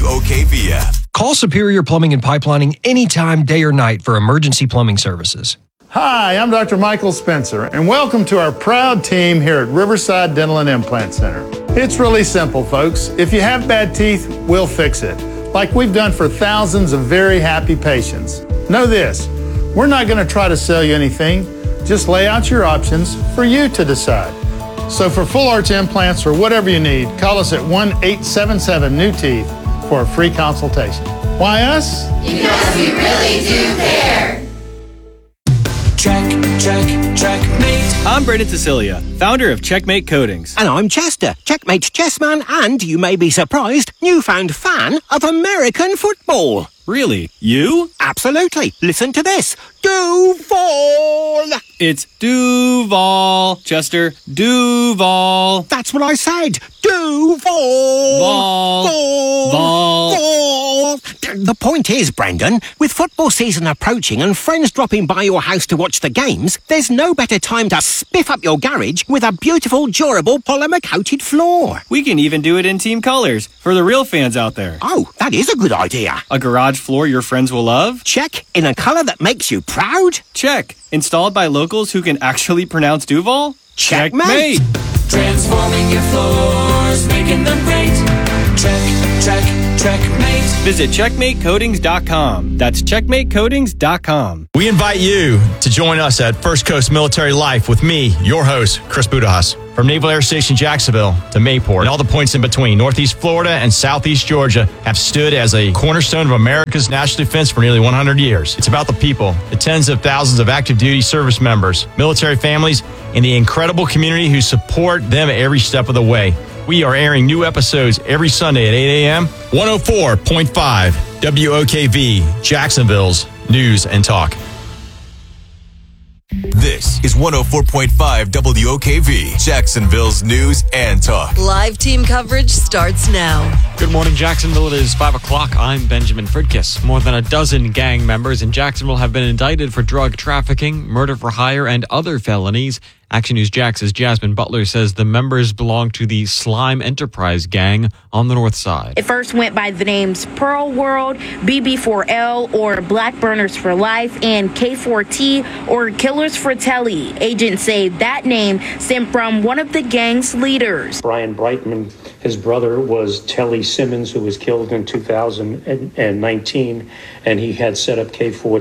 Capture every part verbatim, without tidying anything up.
O K V app. Call Superior Plumbing and Pipelining anytime, day or night, for emergency plumbing services. Hi, I'm Doctor Michael Spencer, and welcome to our proud team here at Riverside Dental and Implant Center. It's really simple, folks. If you have bad teeth, we'll fix it, like we've done for thousands of very happy patients. Know this, we're not going to try to sell you anything, just lay out your options for you to decide. So for full arch implants or whatever you need, call us at one eight seven seven new teeth for a free consultation. Why us? Because we really do care. Check, check, checkmate. I'm Brendan Cecilia, founder of Checkmate Coatings. And I'm Chester, Checkmate's chessman and, you may be surprised, newfound fan of American football. Really? You? Absolutely. Listen to this. Duval. It's Duval, Chester. Duval. That's what I said. Duval. Vol. Vol. Vol. Vol. The point is, Brendan, with football season approaching and friends dropping by your house to watch the games, there's no better time to spiff up your garage with a beautiful, durable, polymer-coated floor. We can even do it in team colors for the real fans out there. Oh, that is a good idea. A garage floor your friends will love? Check. In a color that makes you proud? Check. Installed by locals who can actually pronounce Duval? Checkmate. Transforming your floors, making them great. Check, check, checkmate. Visit checkmate coatings dot com. That's checkmate coatings dot com. We invite you to join us at First Coast Military Life with me, your host, Chris Budahas. From Naval Air Station Jacksonville to Mayport and all the points in between, Northeast Florida and Southeast Georgia have stood as a cornerstone of America's national defense for nearly one hundred years. It's about the people, the tens of thousands of active duty service members, military families, and the incredible community who support them every step of the way. We are airing new episodes every Sunday at eight a.m. one oh four point five W O K V, Jacksonville's News and Talk. This is one oh four point five W O K V, Jacksonville's News and Talk. Live team coverage starts now. Good morning, Jacksonville. It is five o'clock. I'm Benjamin Fridkiss. More than a dozen gang members in Jacksonville have been indicted for drug trafficking, murder for hire, and other felonies. Action News Jax's Jasmine Butler says the members belong to the Slime Enterprise gang on the north side. It first went by the names Pearl World, B B four L, or Black Burners for Life, and K four T, or Killers for Telly. Agents say that name stemmed from one of the gang's leaders. Brian Brightman, his brother, was Telly Simmons, who was killed in two thousand nineteen, and he had set up K four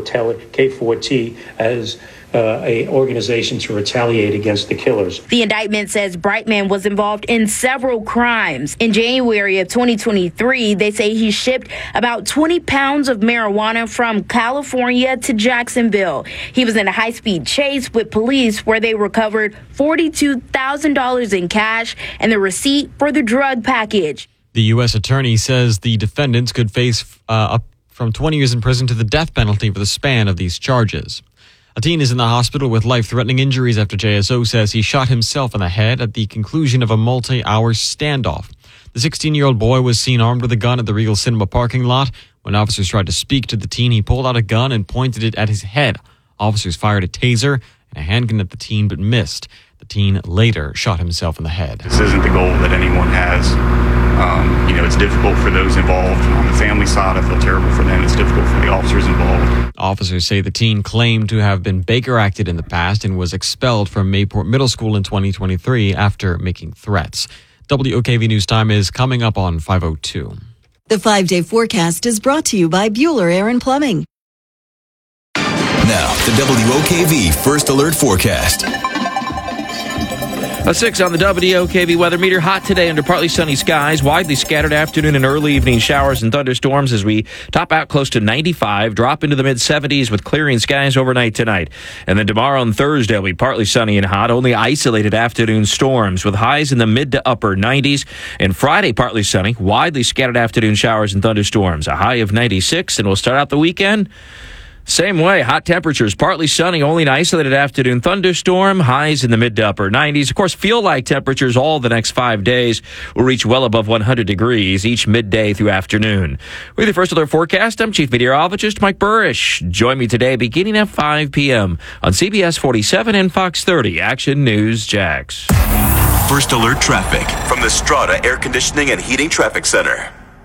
T as Uh, a organization to retaliate against the killers. The indictment says Brightman was involved in several crimes. In January of twenty twenty-three, they say he shipped about twenty pounds of marijuana from California to Jacksonville. He was in a high-speed chase with police where they recovered forty-two thousand dollars in cash and the receipt for the drug package. The U S attorney says the defendants could face uh, up from twenty years in prison to the death penalty for the span of these charges. A teen is in the hospital with life-threatening injuries after J S O says he shot himself in the head at the conclusion of a multi-hour standoff. The sixteen-year-old boy was seen armed with a gun at the Regal Cinema parking lot. When officers tried to speak to the teen, he pulled out a gun and pointed it at his head. Officers fired a taser and a handgun at the teen but missed. The teen later shot himself in the head. This isn't the goal that anyone has. Um, you know, it's difficult for those involved. On the family side, I feel terrible for them. It's difficult for the officers involved. Officers say the teen claimed to have been Baker acted in the past and was expelled from Mayport Middle School in twenty twenty-three after making threats. W O K V News Time is coming up on five oh two. The five-day forecast is brought to you by Bueller Air and Plumbing. Now, the W O K V First Alert Forecast. A six on the W O K V weather meter. Hot today under partly sunny skies. Widely scattered afternoon and early evening showers and thunderstorms as we top out close to ninety-five, drop into the mid seventies with clearing skies overnight tonight. And then tomorrow and Thursday will be partly sunny and hot. Only isolated afternoon storms with highs in the mid to upper nineties. And Friday partly sunny, widely scattered afternoon showers and thunderstorms. A high of ninety-six, and we'll start out the weekend same way. Hot temperatures, partly sunny, only an isolated afternoon thunderstorm, highs in the mid to upper nineties. Of course, feel like temperatures all the next five days will reach well above one hundred degrees each midday through afternoon. With the First Alert Forecast, I'm Chief Meteorologist Mike Burrish. Join me today beginning at five p.m. on C B S forty-seven and Fox thirty. Action News Jax. First Alert Traffic from the Strata Air Conditioning and Heating Traffic Center.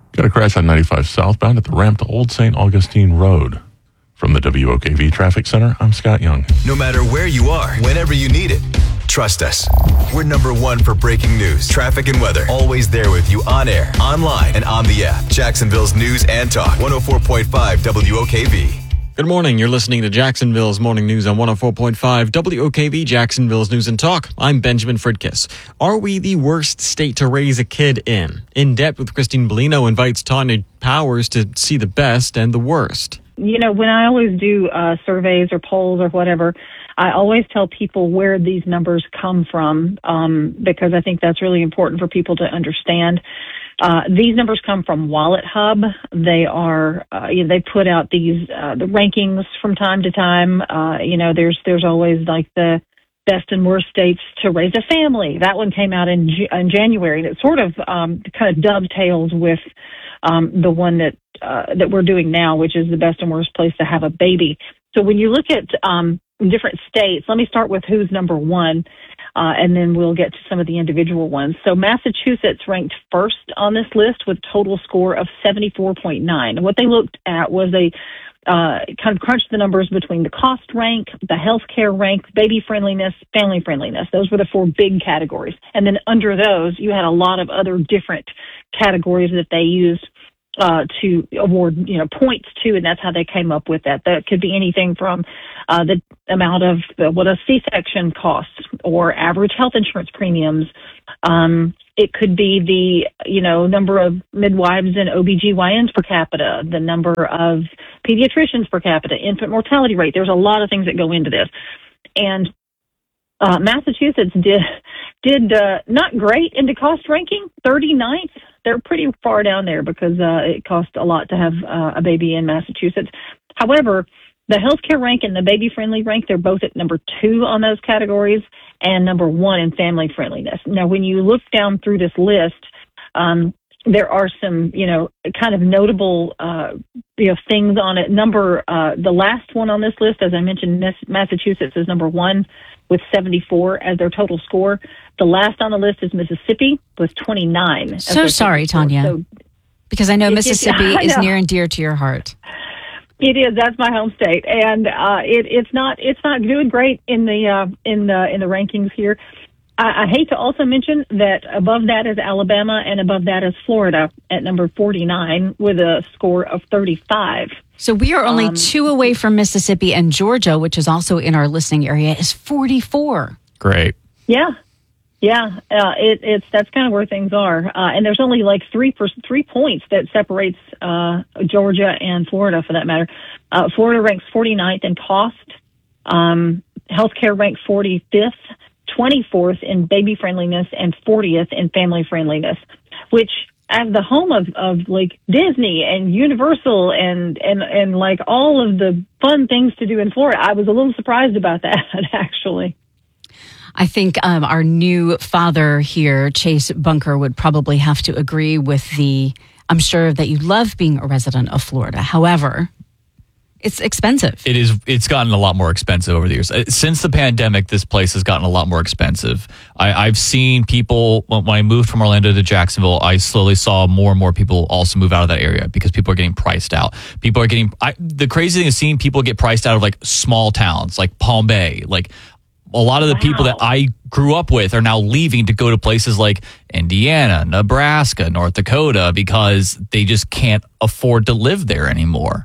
Got a crash on ninety-five southbound at the ramp to Old Saint Augustine Road. From the W O K V Traffic Center, I'm Scott Young. No matter where you are, whenever you need it, trust us. We're number one for breaking news, traffic, and weather. Always there with you on air, online, and on the app. Jacksonville's News and Talk, one oh four point five W O K V. Good morning. You're listening to Jacksonville's Morning News on one oh four point five W O K V, Jacksonville's News and Talk. I'm Benjamin Fridkiss. Are we the worst state to raise a kid in? In Depth with Christine Bellino invites Tanya Powers to see the best and the worst. You know, when I always do uh, surveys or polls or whatever, I always tell people where these numbers come from, um, because I think that's really important for people to understand. Uh, these numbers come from Wallet Hub. They are, uh, you know, they put out these, uh, the rankings from time to time. Uh, you know, there's, there's always like the best and worst states to raise a family. That one came out in, in January, and it sort of, um, kind of dovetails with, um, the one that, uh, that we're doing now, which is the best and worst place to have a baby. So when you look at, um, different states, let me start with who's number one. Uh, and then we'll get to some of the individual ones. So Massachusetts ranked first on this list with a total score of seventy-four point nine. What they looked at was they uh, kind of crunched the numbers between the cost rank, the healthcare rank, baby friendliness, family friendliness. Those were the four big categories. And then under those, you had a lot of other different categories that they used Uh, to award, you know, points to, and that's how they came up with that. That could be anything from uh, the amount of uh, what a C-section costs or average health insurance premiums. Um, it could be the, you know, number of midwives and O B G Y Ns per capita, the number of pediatricians per capita, infant mortality rate. There's a lot of things that go into this. And uh, Massachusetts did did uh, not great in the cost ranking, thirty-ninth. They're pretty far down there because uh, it costs a lot to have uh, a baby in Massachusetts. However, the healthcare rank and the baby-friendly rank, they're both at number two on those categories and number one in family friendliness. Now, when you look down through this list, um, there are some, you know, kind of notable, uh, you know, things on it. Number, uh, the last one on this list, as I mentioned, Massachusetts is number one with seventy-four as their total score. The last on the list is Mississippi with twenty-nine. So sorry, Tanya, so, because I know Mississippi I know. is near and dear to your heart. It is. That's my home state, and uh, it, it's not. It's not doing great in the uh, in the in the rankings here. I, I hate to also mention that above that is Alabama, and above that is Florida at number forty-nine with a score of thirty-five. So we are only um, two away from Mississippi, and Georgia, which is also in our listening area, is forty-four. Great. Yeah. Yeah, uh, it, it's that's kind of where things are, uh, and there's only like three per, three points that separates uh, Georgia and Florida, for that matter. Uh, Florida ranks forty-ninth in cost, um, healthcare ranks forty-fifth, twenty-fourth in baby friendliness, and fortieth in family friendliness. Which, as the home of, of like Disney and Universal and and and like all of the fun things to do in Florida, I was a little surprised about that actually. I think um, our new father here, Chase Bunker, would probably have to agree with the, I'm sure that you love being a resident of Florida. However, it's expensive. It is. It's gotten a lot more expensive over the years. Since the pandemic, this place has gotten a lot more expensive. I, I've seen people, when I moved from Orlando to Jacksonville, I slowly saw more and more people also move out of that area because people are getting priced out. People are getting, I, the crazy thing is seeing people get priced out of like small towns, like Palm Bay, like a lot of the wow. people that I grew up with are now leaving to go to places like Indiana, Nebraska, North Dakota, because they just can't afford to live there anymore.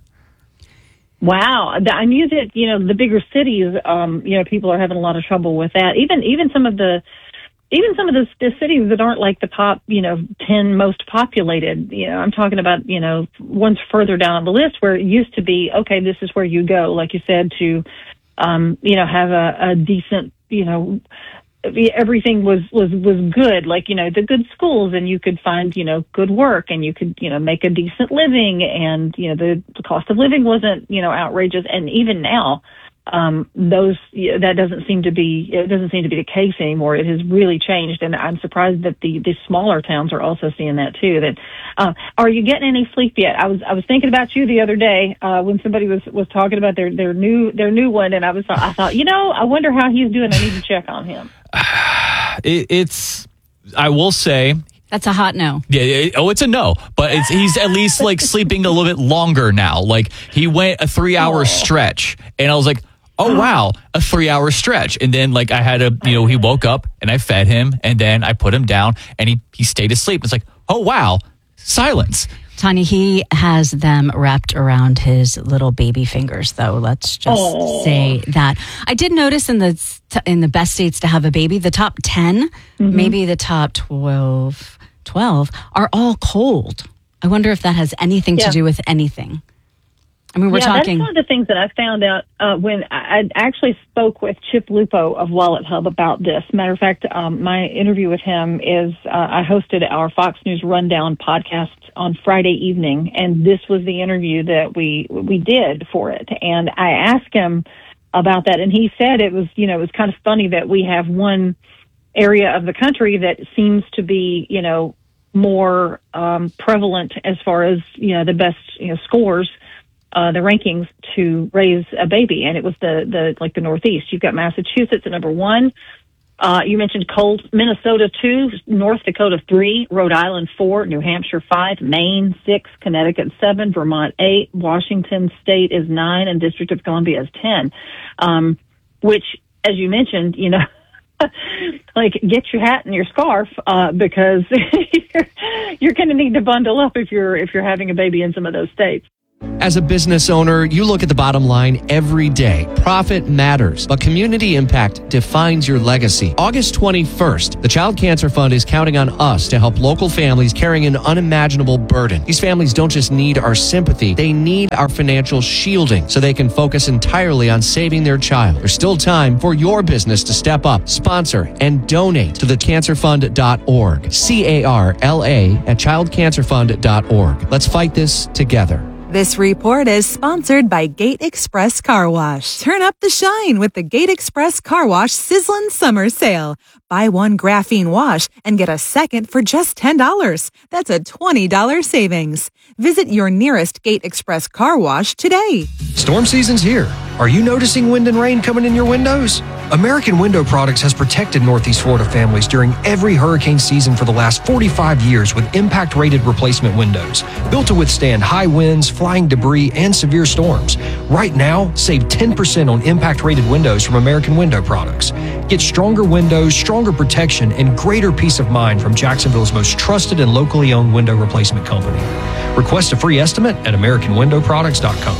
Wow. I knew that, you know, the bigger cities, um, you know, people are having a lot of trouble with that. Even, even some of the, even some of the, the cities that aren't like the top, you know, ten most populated, you know, I'm talking about, you know, ones further down on the list where it used to be, okay, this is where you go, like you said, to, Um, you know, have a, a decent, you know, everything was, was, was good, like, you know, the good schools, and you could find, you know, good work, and you could, you know, make a decent living, and, you know, the, the cost of living wasn't, you know, outrageous. And even now, um, those, that doesn't seem to be, it doesn't seem to be the case anymore. It has really changed. And I'm surprised that the, the smaller towns are also seeing that too. That, uh, are you getting any sleep yet? I was, I was thinking about you the other day, uh, when somebody was, was talking about their, their new, their new one. And I was, I thought, you know, I wonder how he's doing. I need to check on him. It, it's, I will say, That's a hot no. Yeah, yeah, oh, it's a no, but it's, he's at least like sleeping a little bit longer now. Like he went a three hour oh. stretch, and I was like, oh wow, a three hour stretch. And then like I had a, you know, he woke up and I fed him, and then I put him down, and he he stayed asleep. It's like, oh wow, silence. Tanya, he has them wrapped around his little baby fingers, though. Let's just oh. say that. I did notice in the in the best states to have a baby, the top ten, mm-hmm. maybe the top twelve. twelve are all cold. I wonder if that has anything yeah. to do with anything. I mean, we're yeah, talking. That's one of the things that I found out uh, when I actually spoke with Chip Lupo of Wallet Hub about this. Matter of fact, um, my interview with him is uh, I hosted our Fox News Rundown podcast on Friday evening, and this was the interview that we we did for it. And I asked him about that, and he said it was, you know, it was kind of funny that we have one area of the country that seems to be, you know, more um, prevalent as far as, you know, the best, you know, scores, uh, the rankings to raise a baby. And it was the, the like the Northeast. You've got Massachusetts at number one. Uh, you mentioned cold. Minnesota two, North Dakota three, Rhode Island four, New Hampshire five, Maine six, Connecticut seven, Vermont eight, Washington State is nine, and District of Columbia is ten. Um, which, as you mentioned, you know, like get your hat and your scarf uh, because you're, you're going to need to bundle up if you're if you're having a baby in some of those states. As a business owner, you look at the bottom line every day. Profit matters, but community impact defines your legacy. August twenty-first, the Child Cancer Fund is counting on us to help local families carrying an unimaginable burden. These families don't just need our sympathy, they need our financial shielding so they can focus entirely on saving their child. There's still time for your business to step up, sponsor, and donate to the cancer fund dot org. C A R L A at child cancer fund dot org. Let's fight this together. This report is sponsored by Gate Express Car Wash. Turn up the shine with the Gate Express Car Wash Sizzlin' Summer Sale. Buy one graphene wash and get a second for just ten dollars. That's a twenty dollars savings. Visit your nearest Gate Express Car Wash today. Storm season's here. Are you noticing wind and rain coming in your windows? American Window Products has protected Northeast Florida families during every hurricane season for the last forty-five years with impact-rated replacement windows, built to withstand high winds, flying debris, and severe storms. Right now, save ten percent on impact-rated windows from American Window Products. Get stronger windows, stronger protection, and greater peace of mind from Jacksonville's most trusted and locally owned window replacement company. Request a free estimate at american window products dot com.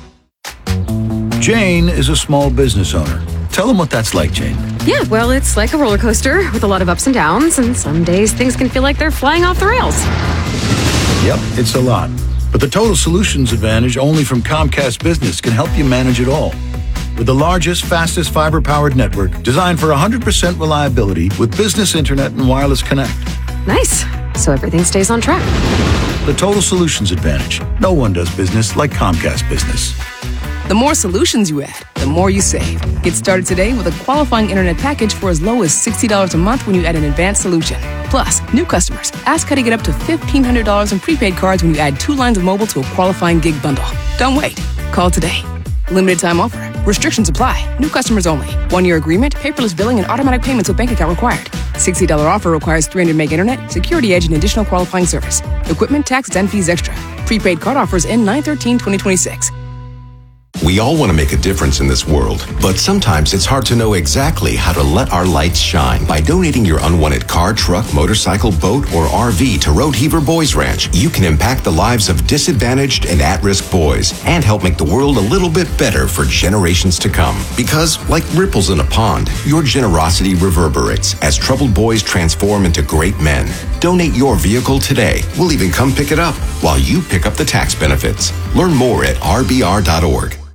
Jane is a small business owner. Tell them what that's like, Jane. Yeah, well, it's like a roller coaster with a lot of ups and downs, and some days things can feel like they're flying off the rails. Yep, it's a lot. But the Total Solutions Advantage only from Comcast Business can help you manage it all. With the largest, fastest fiber-powered network designed for one hundred percent reliability with business internet and wireless connect. Nice. So everything stays on track. The Total Solutions Advantage. No one does business like Comcast Business. The more solutions you add, the more you save. Get started today with a qualifying internet package for as low as sixty dollars a month when you add an advanced solution. Plus, new customers, ask how to get up to fifteen hundred dollars in prepaid cards when you add two lines of mobile to a qualifying gig bundle. Don't wait. Call today. Limited time offer. Restrictions apply. New customers only. One-year agreement, paperless billing, and automatic payments with bank account required. sixty dollars offer requires three hundred meg internet, security edge, and additional qualifying service. Equipment, tax, and fees extra. Prepaid card offers end nine thirteen twenty twenty-six. We all want to make a difference in this world, but sometimes it's hard to know exactly how to let our lights shine. By donating your unwanted car, truck, motorcycle, boat, or R V to Road Heaver Boys Ranch, you can impact the lives of disadvantaged and at-risk boys and help make the world a little bit better for generations to come. Because, like ripples in a pond, your generosity reverberates as troubled boys transform into great men. Donate your vehicle today. We'll even come pick it up while you pick up the tax benefits. Learn more at r b r dot org.